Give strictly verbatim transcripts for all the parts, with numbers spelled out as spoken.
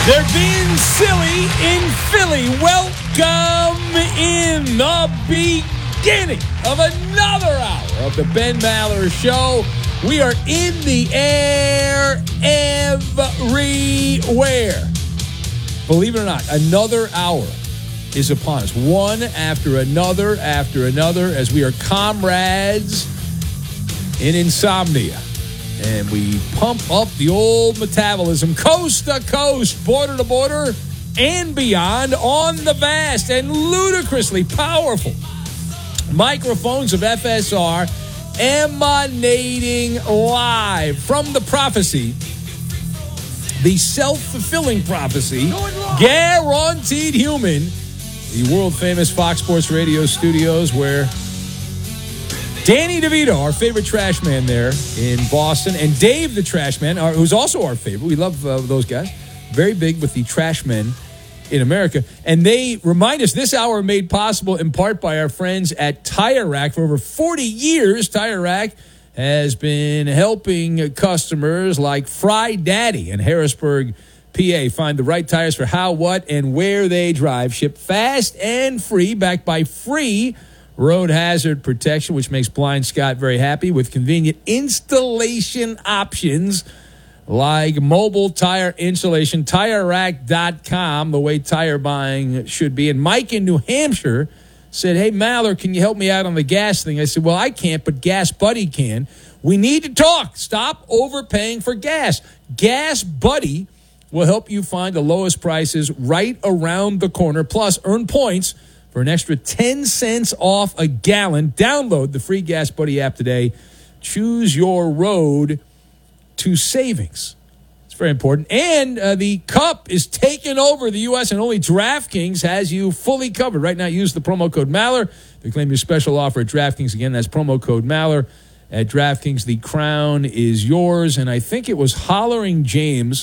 They're being silly in Philly. Welcome in the beginning of another hour of the Ben Maller Show. We are in the air everywhere. Believe it or not, another hour is upon us. One after another after another as we are comrades in insomnia. And we pump up the old metabolism coast to coast, border to border, and beyond on the vast and ludicrously powerful microphones of F S R, emanating live from the prophecy, the self-fulfilling prophecy, guaranteed human, the world-famous Fox Sports Radio studios where Danny DeVito, our favorite trash man there in Boston, and Dave the trash man, who's also our favorite. We love uh, those guys. Very big with the trash men in America. And they remind us this hour made possible in part by our friends at Tire Rack. For over forty years, Tire Rack has been helping customers like Fry Daddy in Harrisburg, P A, find the right tires for how, what, and where they drive. Shipped fast and free, backed by free road hazard protection, which makes Blind Scott very happy, with convenient installation options like mobile tire installation. Tire Rack dot com, the way tire buying should be. And Mike in New Hampshire said, hey, Maller, can you help me out on the gas thing? I said, well, I can't, but Gas Buddy can. We need to talk. Stop overpaying for gas. Gas Buddy will help you find the lowest prices right around the corner. Plus, earn points for an extra ten cents off a gallon. Download the free Gas Buddy app today. Choose your road to savings. It's very important. And uh, the Cup is taking over the U S, and only DraftKings has you fully covered. Right now, use the promo code Maller to claim your special offer at DraftKings. Again, that's promo code Maller at DraftKings. The crown is yours. And I think it was Hollering James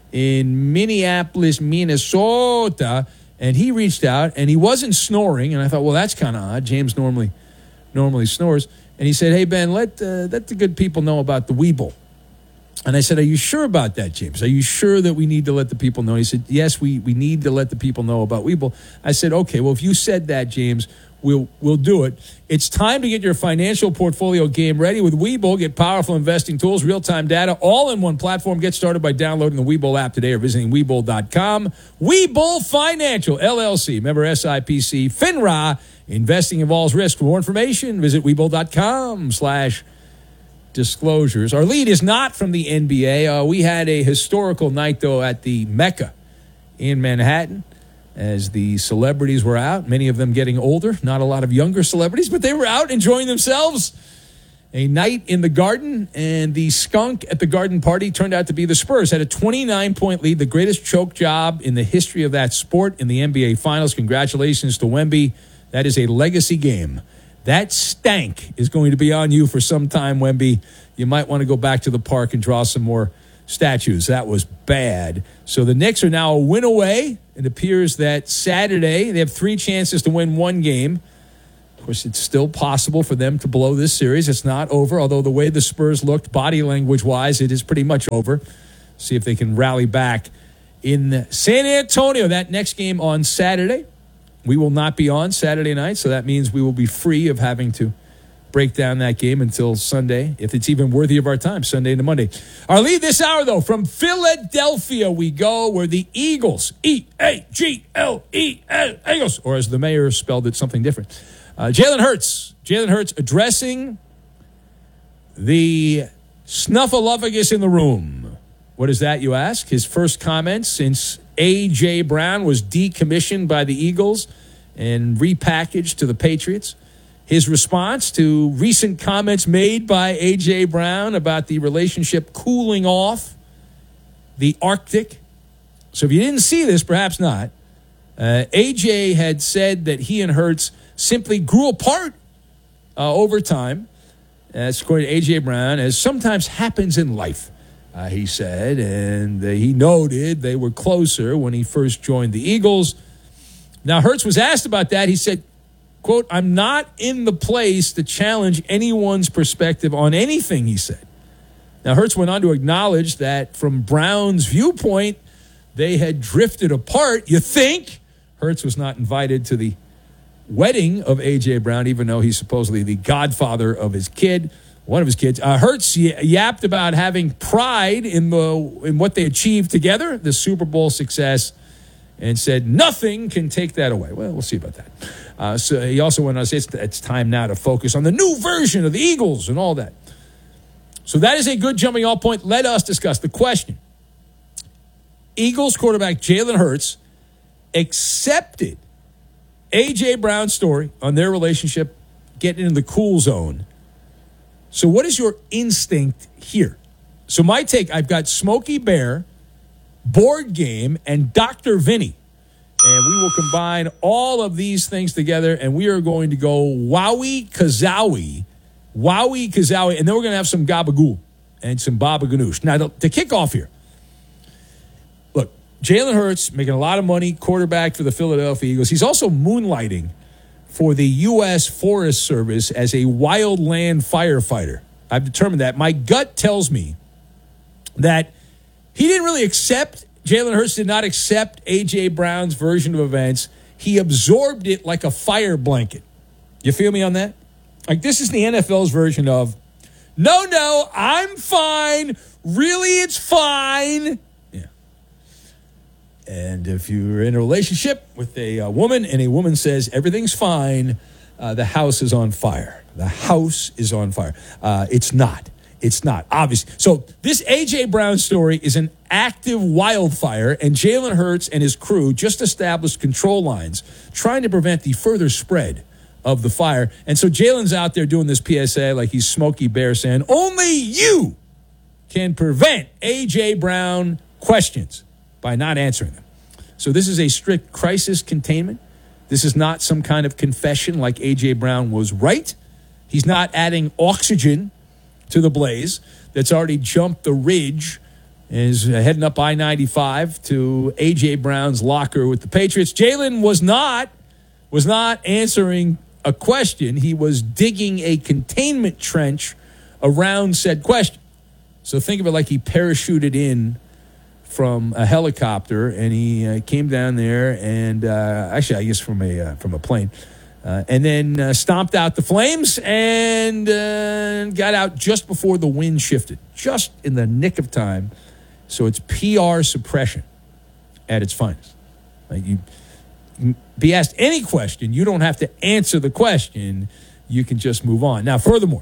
in Minneapolis, Minnesota, and he reached out, and he wasn't snoring. And I thought, well, that's kind of odd. James normally normally snores. And he said, hey, Ben, let, uh, let the good people know about the Weeble. And I said, are you sure about that, James? Are you sure that we need to let the people know? He said, yes, we, we need to let the people know about Weeble. I said, okay, well, if you said that, James, we'll we'll do it. It's time to get your financial portfolio game ready with Weeble. Get powerful investing tools, real-time data, all in one platform. Get started by downloading the Weeble app today or visiting Weeble dot com. Weeble Financial, L L C, member S I P C, FINRA. Investing involves risk. For more information, visit Weeble dot com slash disclosures. Our lead is not from the N B A. Uh, we had a historical night, though, at the Mecca in Manhattan as the celebrities were out, many of them getting older, not a lot of younger celebrities, but they were out enjoying themselves. A night in the Garden, and the skunk at the Garden party turned out to be the Spurs. Had a twenty-nine point lead, the greatest choke job in the history of that sport in the N B A Finals. Congratulations to Wemby. That is a legacy game. That stank is going to be on you for some time, Wemby. You might want to go back to the park and draw some more statues. That was bad. So the Knicks are now a win away. It appears that Saturday they have three chances to win one game. Of course, it's still possible for them to blow this series. It's not over, although the way the Spurs looked body language-wise, it is pretty much over. See if they can rally back in San Antonio. That next game on Saturday. We will not be on Saturday night, so that means we will be free of having to break down that game until Sunday, if it's even worthy of our time, Sunday into Monday. Our lead this hour, though, from Philadelphia we go, where the Eagles, E A G L E L, Eagles, or as the mayor spelled it, something different. Uh, Jalen Hurts, Jalen Hurts addressing the snuffleupagus in the room. What is that, you ask? His first comment since A J. Brown was decommissioned by the Eagles and repackaged to the Patriots. His response to recent comments made by A J. Brown about the relationship cooling off the Arctic. So if you didn't see this, perhaps not, uh, A J had said that he and Hurts simply grew apart uh, over time. That's according to A J. Brown, as sometimes happens in life. Uh, he said, and uh, he noted they were closer when he first joined the Eagles. Now, Hurts was asked about that. He said, quote, I'm not in the place to challenge anyone's perspective on anything, he said. Now, Hurts went on to acknowledge that from Brown's viewpoint, they had drifted apart. You think Hurts was not invited to the wedding of A J. Brown, even though he's supposedly the godfather of his kid, one of his kids. Uh, Hurts y- yapped about having pride in the in what they achieved together, the Super Bowl success, and said nothing can take that away. Well, we'll see about that. Uh, so he also went on to say it's, it's time now to focus on the new version of the Eagles and all that. So that is a good jumping off point. Let us discuss the question. Eagles quarterback Jalen Hurts accepted A J. Brown's story on their relationship, getting into the cool zone. So what is your instinct here? So my take, I've got Smokey Bear, Board Game, and Doctor Vinny. And we will combine all of these things together, and we are going to go wowie kazowie, wowie kazowie, and then we're going to have some gabagool and some baba ganoush. Now, to, to kick off here, look, Jalen Hurts making a lot of money, quarterback for the Philadelphia Eagles. He's also moonlighting for the U S Forest Service as a wildland firefighter. I've determined that. My gut tells me that he didn't really accept, Jalen Hurts did not accept A J. Brown's version of events. He absorbed it like a fire blanket. You feel me on that? Like, this is the N F L's version of, no, no, I'm fine. Really, it's fine. Yeah. And if you're in a relationship with a uh, woman and a woman says everything's fine, uh, the house is on fire. The house is on fire. Uh, it's not. It's not, obviously. So this A J. Brown story is an active wildfire, and Jalen Hurts and his crew just established control lines trying to prevent the further spread of the fire. And so Jalen's out there doing this P S A like he's Smokey Bear, saying, only you can prevent A J. Brown questions by not answering them. So this is a strict crisis containment. This is not some kind of confession like A J. Brown was right. He's not adding oxygen to the blaze that's already jumped the ridge and is heading up I ninety-five to A J. Brown's locker with the Patriots. Jalen was not, was not answering a question. He was digging a containment trench around said question. So think of it like he parachuted in from a helicopter, and he uh, came down there, and uh, actually, I guess from a uh, from a plane, uh, and then uh, stomped out the flames and uh, got out just before the wind shifted, just in the nick of time. So it's P R suppression at its finest. Like, you be asked any question, you don't have to answer the question. You can just move on. Now, furthermore,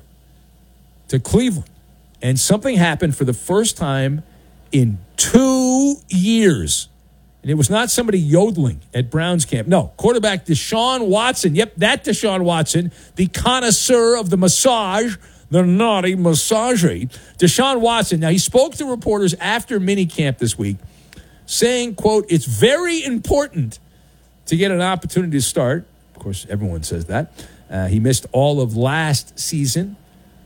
to Cleveland, and something happened for the first time in two years. And it was not somebody yodeling at Browns camp. No, quarterback Deshaun Watson. Yep, that Deshaun Watson, the connoisseur of the massage, the naughty massager. Deshaun Watson. Now, he spoke to reporters after minicamp this week, saying, quote, it's very important to get an opportunity to start. Of course, everyone says that. Uh, he missed all of last season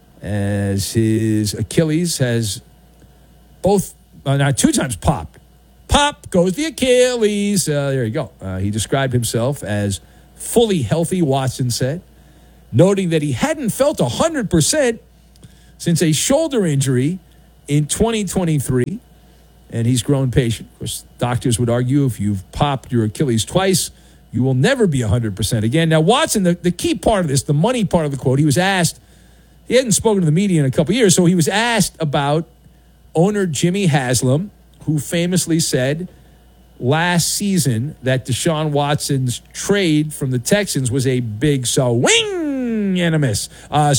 as his Achilles has both, uh, now two times popped. Pop goes the Achilles. Uh, there you go. Uh, he described himself as fully healthy, Watson said, noting that he hadn't felt one hundred percent since a shoulder injury in twenty twenty-three, and he's grown patient. Of course, doctors would argue if you've popped your Achilles twice, you will never be one hundred percent again. Now, Watson, the, the key part of this, the money part of the quote, he was asked, he hadn't spoken to the media in a couple years, so he was asked about owner Jimmy Haslam, who famously said last season that Deshaun Watson's trade from the Texans was a big swing and a miss. Uh,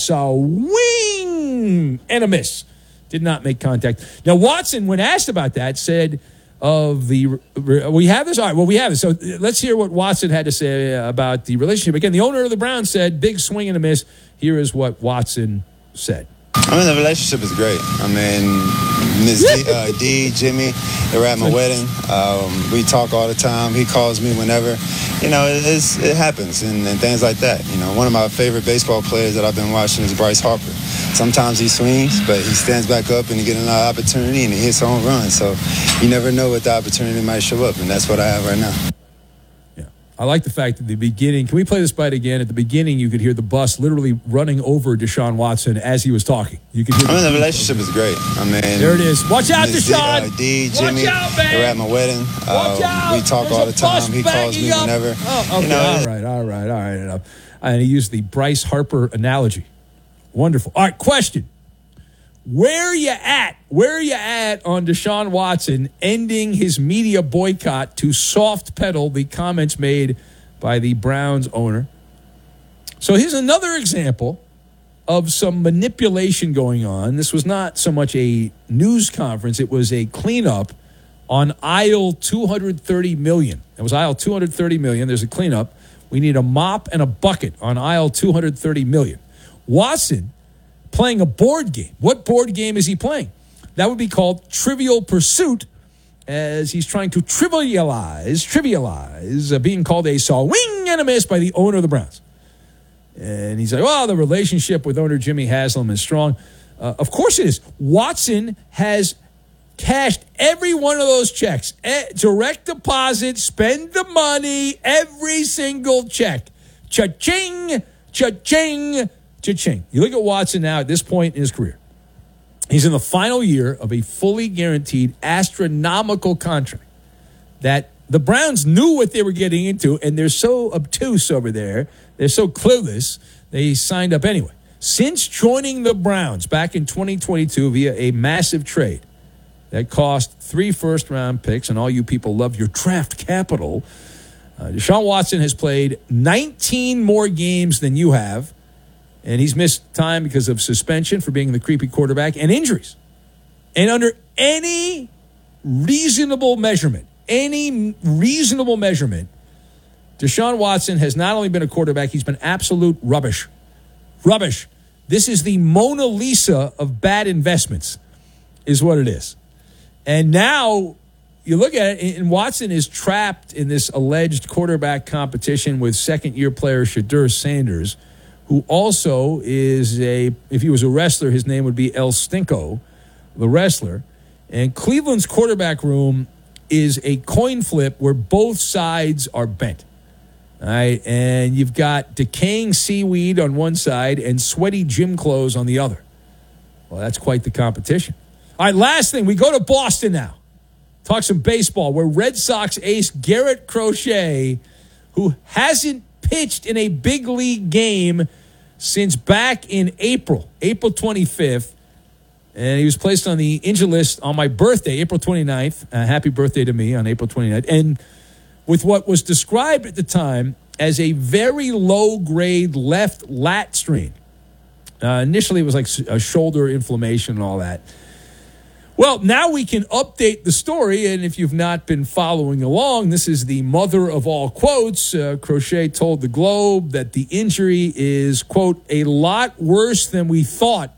swing and a miss. Did not make contact. Now, Watson, when asked about that, said of the, we have this? All right, well, we have it. So let's hear what Watson had to say about the relationship. Again, the owner of the Browns said, big swing and a miss. Here is what Watson said. I mean, the relationship is great. I mean, Miss D, uh, D, Jimmy, they were at my wedding. Um, we talk all the time. He calls me whenever. You know, it, it's, it happens and, and things like that. You know, one of my favorite baseball players that I've been watching is Bryce Harper. Sometimes he swings, but he stands back up and he gets another opportunity and he hits home run. So you never know what the opportunity might show up, and that's what I have right now. Yeah. I like the fact that at the beginning, can we play this bite again? At the beginning, you could hear the bus literally running over Deshaun Watson as he was talking. You could hear I mean, the relationship is great. I mean, there it is. Watch out, Deshaun. D, uh, D, Jimmy, Watch out, man. they're at my wedding. Watch Um, out. we talk There's all the time. He calls me up. whenever. Oh, okay. You know, all right, all right, all right. Enough. And he used the Bryce Harper analogy. Wonderful. All right, question. Where are you at? Where are you at on Deshaun Watson ending his media boycott to soft pedal the comments made by the Browns owner? So here's another example of some manipulation going on. This was not so much a news conference. It was a cleanup on aisle two hundred thirty million. It was aisle two hundred thirty million. There's a cleanup. We need a mop and a bucket on aisle two hundred thirty million. Watson playing a board game. What board game is he playing? That would be called Trivial Pursuit, as he's trying to trivialize, trivialize uh, being called a swing and a miss by the owner of the Browns. And he's like, well, the relationship with owner Jimmy Haslam is strong. Uh, of course it is. Watson has cashed every one of those checks. Eh, direct deposit, spend the money, every single check. Cha-ching, cha-ching, cha-ching. You look at Watson now at this point in his career. He's in the final year of a fully guaranteed astronomical contract that the Browns knew what they were getting into, and they're so obtuse over there. They're so clueless, they signed up anyway. Since joining the Browns back in twenty twenty-two via a massive trade that cost three first-round picks, and all you people love your draft capital, uh, Deshaun Watson has played nineteen more games than you have, and he's missed time because of suspension for being the creepy quarterback and injuries. And under any reasonable measurement, any reasonable measurement, Deshaun Watson has not only been a quarterback, he's been absolute rubbish. Rubbish. This is the Mona Lisa of bad investments, is what it is. And now you look at it, and Watson is trapped in this alleged quarterback competition with second-year player Shadur Sanders, who also is a, if he was a wrestler, his name would be El Stinko, the wrestler. And Cleveland's quarterback room is a coin flip where both sides are bent. All right, and you've got decaying seaweed on one side and sweaty gym clothes on the other. Well, that's quite the competition. All right, last thing, we go to Boston now. Talk some baseball, where Red Sox ace Garrett Crochet, who hasn't pitched in a big league game since back in April, April twenty-fifth, and he was placed on the injured list on my birthday, April twenty-ninth. Uh, happy birthday to me on April twenty-ninth. And with what was described at the time as a very low-grade left lat strain. Uh, initially, it was like a shoulder inflammation and all that. Well, now we can update the story, and if you've not been following along, this is the mother of all quotes. Uh, Crochet told the Globe that the injury is, quote, a lot worse than we thought.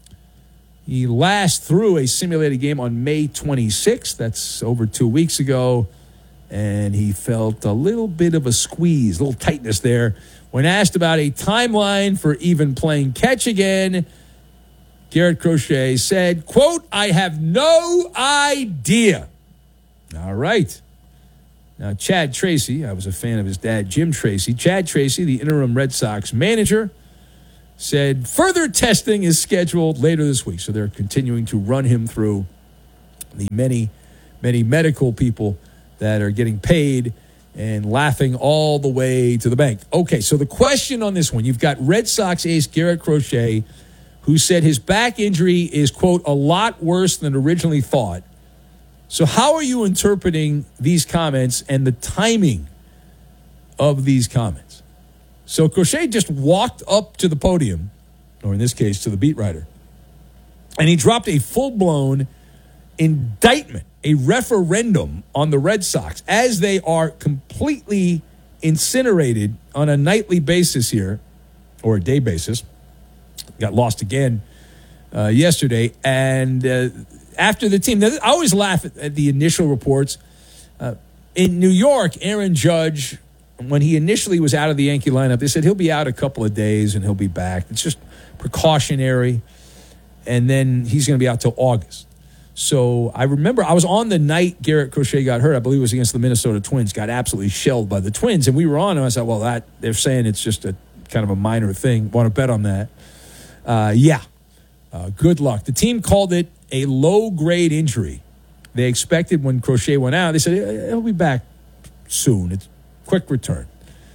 He last threw a simulated game on May twenty-sixth. That's over two weeks ago. And he felt a little bit of a squeeze, a little tightness there. When asked about a timeline for even playing catch again, Garrett Crochet said, quote, I have no idea. All right. Now, Chad Tracy, I was a fan of his dad, Jim Tracy. Chad Tracy, the interim Red Sox manager, said further testing is scheduled later this week. So they're continuing to run him through the many, many medical people that are getting paid and laughing all the way to the bank. Okay, so the question on this one, you've got Red Sox ace Garrett Crochet, who said his back injury is, quote, a lot worse than originally thought. So how are you interpreting these comments and the timing of these comments? So Crochet just walked up to the podium, or in this case, to the beat writer, and he dropped a full-blown indictment, a referendum on the Red Sox as they are completely incinerated on a nightly basis here, or a day basis. Got lost again uh, yesterday. And uh, after the team, I always laugh at, at the initial reports. Uh, in New York, Aaron Judge, when he initially was out of the Yankee lineup, they said he'll be out a couple of days and he'll be back. It's just precautionary. And then he's going to be out till August. So I remember I was on the night Garrett Crochet got hurt. I believe it was against the Minnesota Twins. Got absolutely shelled by the Twins, and we were on. And I said, "Well, that they're saying it's just a kind of a minor thing. Want to bet on that?" Uh, yeah. Uh, good luck. The team called it a low-grade injury. They expected when Crochet went out, they said he'll be back soon. It's quick return.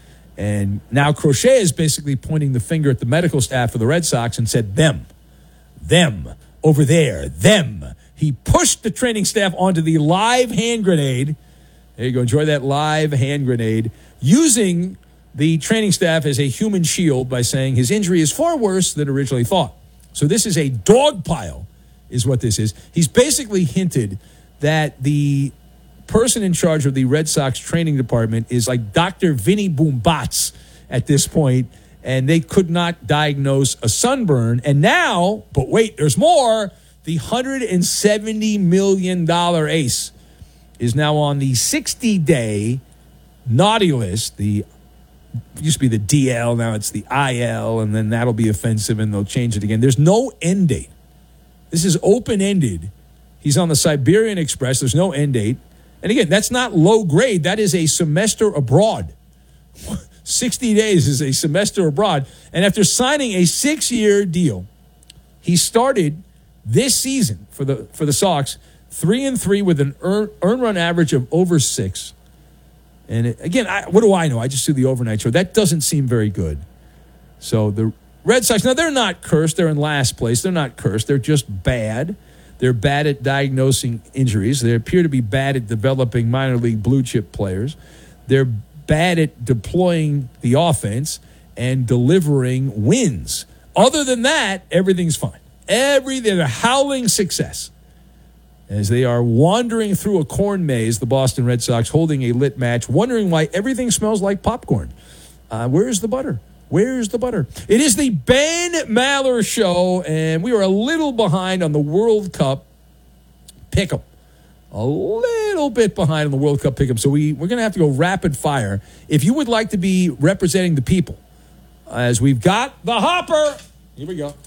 And now Crochet is basically pointing the finger at the medical staff of the Red Sox and said, "Them, them over there, them." He pushed the training staff onto the live hand grenade. There you go. Enjoy that live hand grenade. Using the training staff as a human shield by saying his injury is far worse than originally thought. So this is a dog pile, is what this is. He's basically hinted that the person in charge of the Red Sox training department is like Doctor Vinny Boombatz at this point, and they could not diagnose a sunburn. And now, but wait, there's more. The one hundred seventy million dollars ace is now on the sixty-day naughty list. The it used to be the D L, now it's the I L, and then that'll be offensive, and they'll change it again. There's no end date. This is open-ended. He's on the Siberian Express. There's no end date. And again, that's not low grade. That is a semester abroad. sixty days is a semester abroad. And after signing a six-year deal, he started this season for the for the Sox three and three with an earn, earn run average of over six. And it, again, I, what do I know? I just do the overnight show. That doesn't seem very good. So the Red Sox, now they're not cursed. They're in last place. They're not cursed. They're just bad. They're bad at diagnosing injuries. They appear to be bad at developing minor league blue chip players. They're bad at deploying the offense and delivering wins. Other than that, everything's fine. Every, they're a howling success. As they are wandering through a corn maze, the Boston Red Sox holding a lit match, wondering why everything smells like popcorn. Uh, where's the butter? Where's the butter? It is the Ben Maller Show, and we are a little behind on the World Cup pick'em. A little bit behind on the World Cup pick'em, so we, we're going to have to go rapid fire. If you would like to be representing the people, as we've got the hopper. Here we go.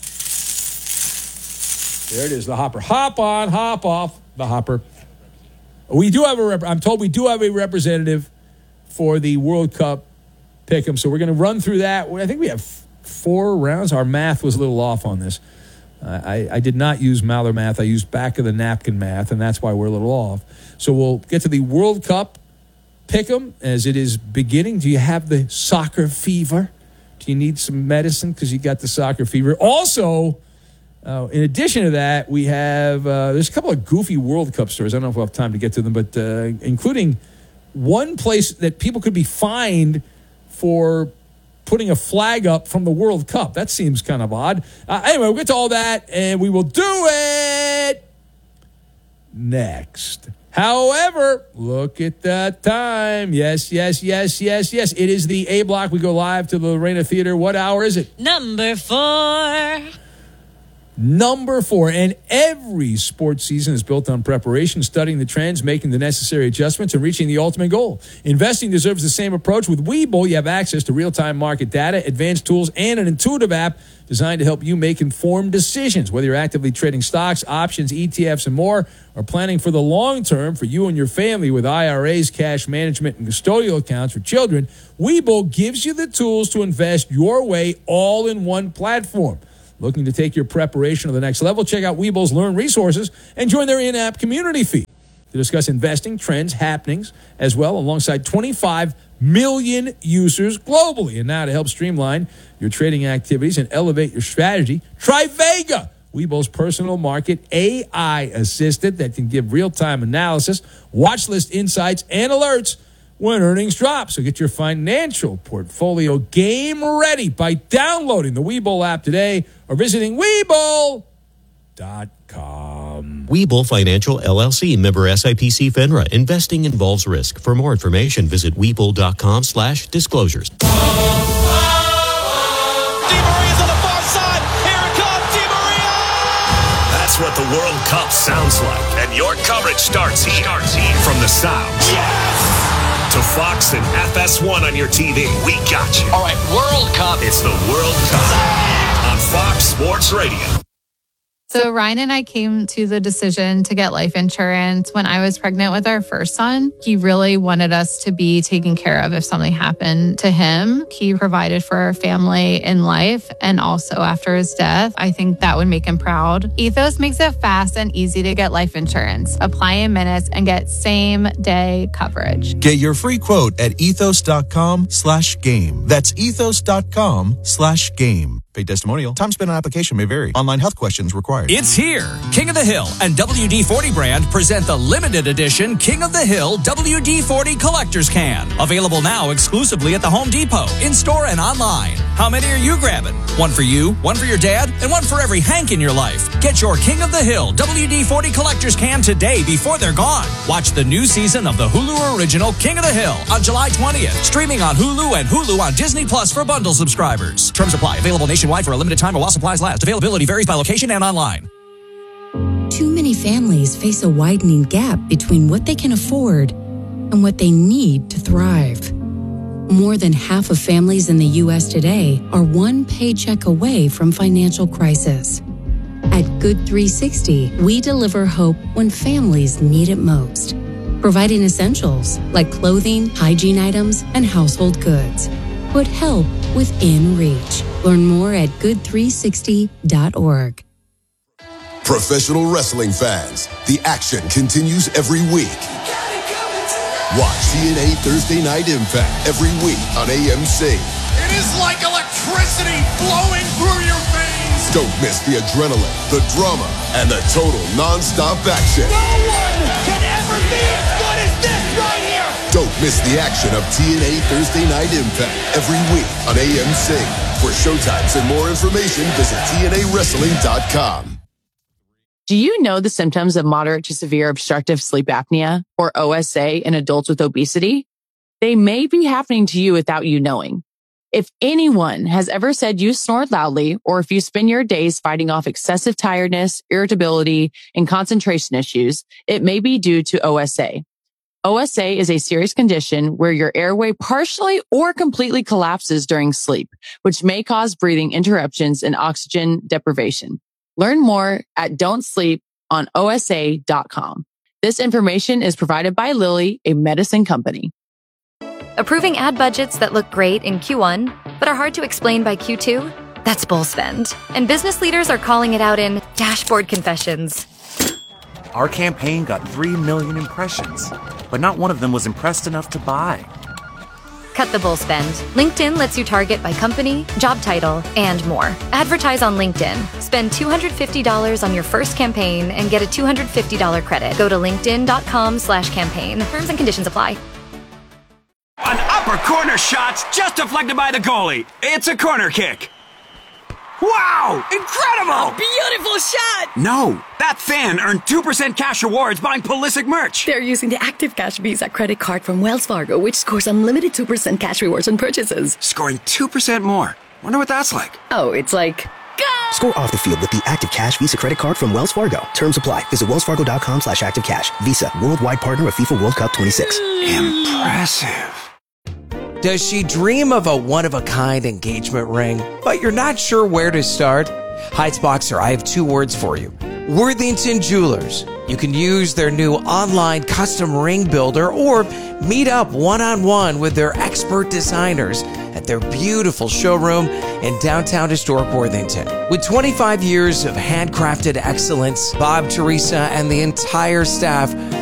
There it is, the hopper. Hop on, hop off, the hopper. We do have a rep- I'm told we do have a representative for the World Cup pick'em, so we're going to run through that. I think we have four rounds. Our math was a little off on this. Uh, I, I did not use Maller math. I used back of the napkin math, and that's why we're a little off. So we'll get to the World Cup pick'em as it is beginning. Do you have the soccer fever? Do you need some medicine because you got the soccer fever? Also, Uh, in addition to that, we have, uh, there's a couple of goofy World Cup stories. I don't know if we'll have time to get to them, but uh, including one place that people could be fined for putting a flag up from the World Cup. That seems kind of odd. Uh, anyway, we'll get to all that, and we will do it next. However, look at that time. Yes, yes, yes, yes, yes. It is the A Block. We go live to the Lorena Theater. What hour is it? Number four. Number four, and every sports season is built on preparation, studying the trends, making the necessary adjustments, and reaching the ultimate goal. Investing deserves the same approach. With Webull, you have access to real-time market data, advanced tools, and an intuitive app designed to help you make informed decisions. Whether you're actively trading stocks, options, E T Fs, and more, or planning for the long term for you and your family with I R As, cash management, and custodial accounts for children, Webull gives you the tools to invest your way all in one platform. Looking to take your preparation to the next level? Check out Webull's Learn Resources and join their in-app community feed to discuss investing, trends, happenings, as well, alongside twenty-five million users globally. And now to help streamline your trading activities and elevate your strategy, try Vega, Webull's personal market A I assistant that can give real-time analysis, watch list insights, and alerts when earnings drop. So get your financial portfolio game ready by downloading the Webull app today or visiting Webull dot com. Webull Financial, L L C, member S I P C FINRA. Investing involves risk. For more information, visit Webull dot com slash disclosures. Di Maria's on the far side. Here it comes, Di Maria! That's what the World Cup sounds like. And your coverage starts here. Starts here. From the South. Yes! To Fox and F S one on your T V. We got you. All right, World Cup. It's the World Cup on Fox Sports Radio. So Ryan and I came to the decision to get life insurance when I was pregnant with our first son. He really wanted us to be taken care of if something happened to him. He provided for our family in life and also after his death. I think that would make him proud. Ethos makes it fast and easy to get life insurance. Apply in minutes and get same day coverage. Get your free quote at ethos.com slash game. That's ethos.com slash game. Paid testimonial. Time spent on application may vary. Online health questions required. It's here. King of the Hill and W D forty brand present the limited edition King of the Hill W D forty Collector's Can. Available now exclusively at the Home Depot, in-store and online. How many are you grabbing? One for you, one for your dad, and one for every Hank in your life. Get your King of the Hill W D forty Collector's Can today before they're gone. Watch the new season of the Hulu original King of the Hill on July twentieth. Streaming on Hulu and Hulu on Disney Plus for bundle subscribers. Terms apply. Available nationwide for a limited time or while supplies last. Availability varies by location and online. Too many families face a widening gap between what they can afford and what they need to thrive. More than half of families in the U S today are one paycheck away from financial crisis. At Good three sixty, we deliver hope when families need it most, providing essentials like clothing, hygiene items, and household goods. Put help within reach. Learn more at good three sixty dot org. Professional wrestling fans, the action continues every week. Watch T N A Thursday Night Impact every week on A M C. It is like electricity flowing through your veins. Don't miss the adrenaline, the drama, and the total non-stop action. No one can ever be as good as this right here. Don't miss the action of T N A Thursday Night Impact every week on A M C. For showtimes and more information, visit T N A wrestling dot com. Do you know the symptoms of moderate to severe obstructive sleep apnea, or O S A, in adults with obesity? They may be happening to you without you knowing. If anyone has ever said you snore loudly, or if you spend your days fighting off excessive tiredness, irritability, and concentration issues, it may be due to O S A. O S A is a serious condition where your airway partially or completely collapses during sleep, which may cause breathing interruptions and oxygen deprivation. Learn more at don't sleep on O S A dot com. This information is provided by Lilly, a medicine company. Approving ad budgets that look great in Q one, but are hard to explain by Q two? That's bull spend. And business leaders are calling it out in dashboard confessions. Our campaign got three million impressions, but not one of them was impressed enough to buy. Cut the bull spend. LinkedIn lets you target by company, job title, and more. Advertise on LinkedIn. Spend two hundred fifty dollars on your first campaign and get a two hundred fifty dollars credit. Go to linkedin.com slash campaign. Terms and conditions apply. An upper corner shot's just deflected by the goalie. It's a corner kick. Wow! Incredible! Beautiful shot! No, that fan earned two percent cash rewards buying Pulisic merch. They're using the Active Cash Visa credit card from Wells Fargo, which scores unlimited two percent cash rewards on purchases. Scoring two percent more. Wonder what that's like. Oh, it's like... Go! Score off the field with the Active Cash Visa credit card from Wells Fargo. Terms apply. Visit wellsfargo.com slash active cash. Visa, worldwide partner of FIFA World Cup twenty-six. Impressive. Does she dream of a one-of-a-kind engagement ring, but you're not sure where to start? Heightsboxer, I have two words for you. Worthington Jewelers. You can use their new online custom ring builder or meet up one-on-one with their expert designers at their beautiful showroom in downtown historic Worthington. With twenty-five years of handcrafted excellence, Bob, Teresa, and the entire staff